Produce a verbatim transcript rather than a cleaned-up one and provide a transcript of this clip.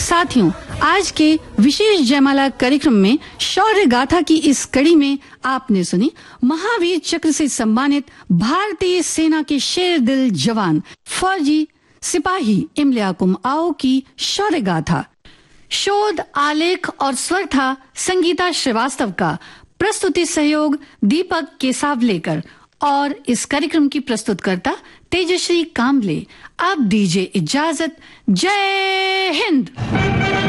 साथियों, आज के विशेष जयमाला कार्यक्रम में शौर्य गाथा की इस कड़ी में आपने सुनी महावीर चक्र से सम्मानित भारतीय सेना के शेर दिल जवान फौजी सिपाही इमलियाकुम आओ की शौर्य गाथा। शोध, आलेख और स्वर था संगीता श्रीवास्तव का। प्रस्तुति सहयोग दीपक केसावलेकर और इस कार्यक्रम की प्रस्तुतकर्ता तेजश्री कामले। अब दीजिए इजाजत। जय हिंद।